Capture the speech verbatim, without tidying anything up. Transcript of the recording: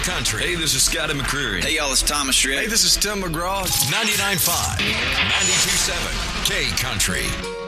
Country. Hey, this is Scotty McCreery. Hey, y'all, it's Thomas Shred. Hey, this is Tim McGraw. ninety-nine point five, ninety-two point seven, K Country.